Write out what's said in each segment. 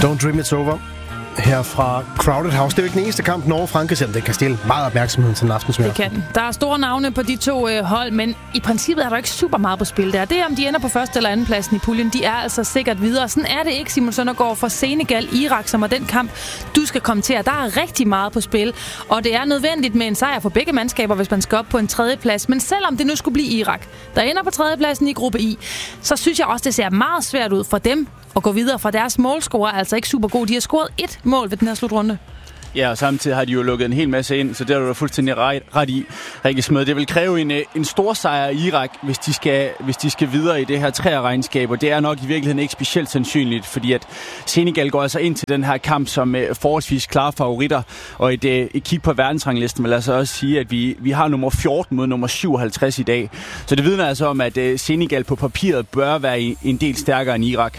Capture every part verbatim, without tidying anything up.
Don't Dream It's Over. Her fra Crowded House. Det er jo ikke den eneste kamp, Norge-Frankrig, selvom det kan stille meget opmærksomhed til en aftensmad. Det kan den. Der er store navne på de to øh, hold, men i princippet er der ikke super meget på spil der. Det er, om de ender på første eller anden pladsen i puljen. De er altså sikkert videre. Sådan er det ikke, Simon Søndergaard, for Senegal-Irak, som er den kamp, du skal kommentere. Der er rigtig meget på spil, og det er nødvendigt med en sejr for begge mandskaber, hvis man skal op på en tredje plads. Men selvom det nu skulle blive Irak, der ender på tredjepladsen i gruppe I, så synes jeg også, det ser meget svært ud for dem at gå videre, for deres målscorer er altså ikke super god. De har scoret et mål ved den her slutrunde. Ja, og samtidig har de jo lukket en hel masse ind, så det er du fuldstændig ret, ret i, Rikke Smed. Det vil kræve en, en stor sejr i Irak, hvis de skal, hvis de skal videre i det her træerregnskab, og det er nok i virkeligheden ikke specielt sandsynligt, fordi at Senegal går altså ind til den her kamp som uh, forholdsvis klare favoritter, og et, uh, et kig på verdensranglisten vil altså også sige, at vi, vi har nummer fjorten mod nummer syvoghalvtreds i dag. Så det vidner altså om, at uh, Senegal på papiret bør være en del stærkere end Irak.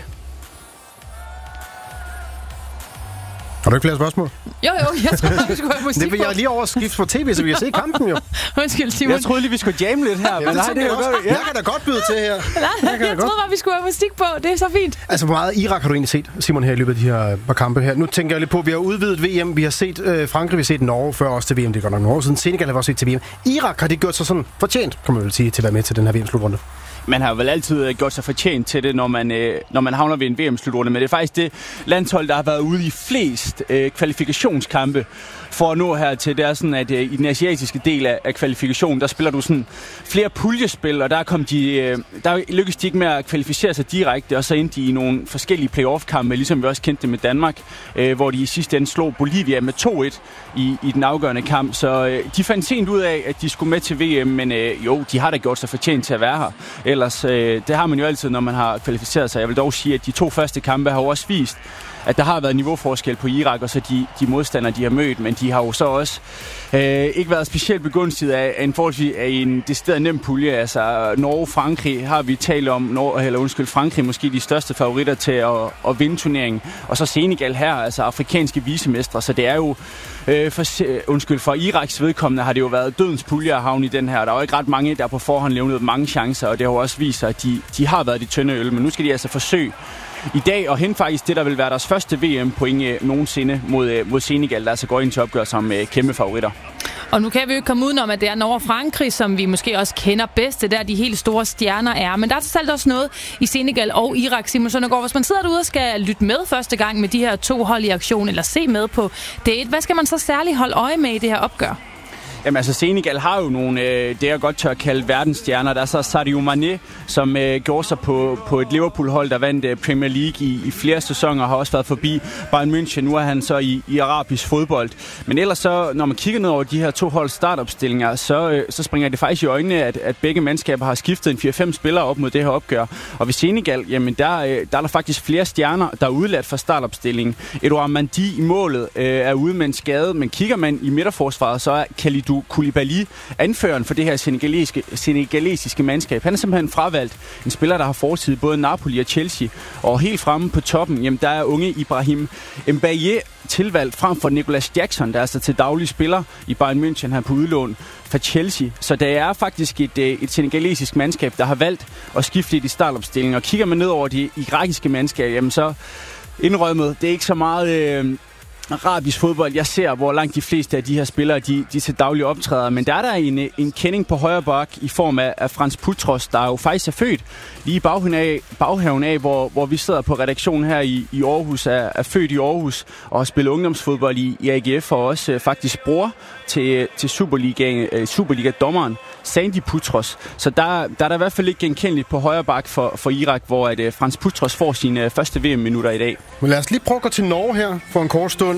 Har du ikke flere spørgsmål? Jo, jo, jeg tror, vi skulle have musik det vil jeg lige overskifte på tv, så vi kan se kampen jo. Undskyld, Simon. Jeg troede lige, vi skulle jamme lidt her. Ja, men det nej, det er jeg, godt. Ja. jeg kan da godt byde til her. Nej, jeg, jeg troede bare, vi skulle have musik på. Det er så fint. Altså, hvor meget Irak har du egentlig set, Simon, her i løbet af de her par kampe her? Nu tænker jeg lidt på, at vi har udvidet V M. Vi har set øh, Frankrig, vi har set Norge før også til V M. Det går nok nogle år siden. Senegal har vi også set til V M. Irak har de gjort sig sådan fortjent, kan man vel sige, til at være med til den her V M-slutrunde. Man har vel altid gjort sig fortjent til det, når man, øh, når man havner ved en V M-slutrunde. Men det er faktisk det landshold, der har været ude i flest øh, kvalifikationskampe for at nå her til. Det er sådan, at øh, i den asiatiske del af, af kvalifikationen, der spiller du sådan flere puljespil, og der kom de, øh, der lykkedes de ikke med at kvalificere sig direkte, og så endte de i nogle forskellige playoff-kampe, ligesom vi også kendte det med Danmark, øh, hvor de i sidste ende slog Bolivia med to et i, i den afgørende kamp. Så øh, de fandt sent ud af, at de skulle med til V M, men øh, jo, de har da gjort sig fortjent til at være her. Ellers, øh, det har man jo altid, når man har kvalificeret sig. Jeg vil dog sige, at de to første kampe har også vist, at der har været niveauforskel på Irak og så de, de modstandere, de har mødt, men de har jo så også øh, ikke været specielt begunstiget af, af en forholdsvis af en decideret nem pulje. Altså Norge-Frankrig har vi talt om, Norge, eller undskyld, Frankrig måske de største favoritter til at, at vinde turneringen, og så Senegal her, altså afrikanske visemestre, så det er jo øh, for, undskyld, for Iraks vedkommende har det jo været dødens pulje at havne i den her. Der er jo ikke ret mange, der på forhånd levnet mange chancer, og det har jo også vist sig, at de, de har været de tynde øl, men nu skal de altså forsøge i dag, og hente faktisk det, der vil være deres første V M-point nogensinde mod, mod Senegal, der altså går ind til opgør som kæmpe favoritter. Og nu kan vi jo ikke komme udenom, at det er Norge og Frankrig, som vi måske også kender bedst. Det der de helt store stjerner er. Men der er selv også noget i Senegal og Irak, Simon Søndergaard. Hvis man sidder derude og skal lytte med første gang med de her to hold i aktion, eller se med på date, hvad skal man så særligt holde øje med i det her opgør? Jamen altså, Senegal har jo nogle, øh, det jeg godt tør at kalde verdensstjerner. Der er så Sadio Mané, som øh, gjorde sig på, på et Liverpool-hold, der vandt øh, Premier League i, i flere sæsoner, har også været forbi Bayern München. Nu er han så i, i arabisk fodbold. Men ellers så, når man kigger ned over de her to hold startopstillinger, så, øh, så springer det faktisk i øjnene, at, at begge mandskaber har skiftet en fire fem spillere op mod det her opgør. Og ved Senegal, jamen der, øh, der er der faktisk flere stjerner, der er udladt fra startopstillingen. Edouard Mendy i målet øh, er ude med en skade, men kigger man i midterforsvaret, så er Kalidou Koulibaly, anføreren for det her senegalesiske, senegalesiske mandskab. Han er simpelthen fravalgt. En spiller, der har fortid både Napoli og Chelsea. Og helt fremme på toppen, jamen der er unge Ibrahim Mbaye tilvalgt frem for Nicolas Jackson, der er altså til daglig spiller i Bayern München, han på udlån fra Chelsea. Så det er faktisk et, et senegalesisk mandskab, der har valgt at skifte lidt i startopstillingen. Og kigger man ned over de irakiske mandskab, jamen så indrømmet, det er ikke så meget Øh, arabisk fodbold. Jeg ser, hvor langt de fleste af de her spillere, de, de til daglig optræder. Men der er der en, en kending på højre bak i form af, af Frans Putros, der jo faktisk er født lige i baghaven af, baghaven af hvor, hvor vi sidder på redaktionen her i, i Aarhus, er, er født i Aarhus og har spillet ungdomsfodbold i, i A G F, og også øh, faktisk bror til, til Superliga, øh, Superliga-dommeren Sandy Putros. Så der, der er der i hvert fald ikke genkendeligt på højre bak for, for Irak, hvor at, øh, Frans Putros får sine første V M-minutter i dag. Men lad os lige prøve at gå til Norge her for en kort stund.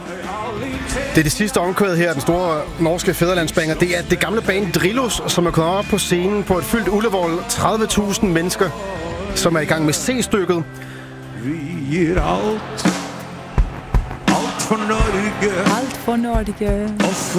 Det er det sidste omkvæd her, den store norske fædrelandsbanger. Det er det gamle band Drillos, som er kommet op på scenen på et fyldt Ullevål. tredive tusind mennesker, som er i gang med C-stykket. Vi er alt, alt for Norge. Alt for Norge.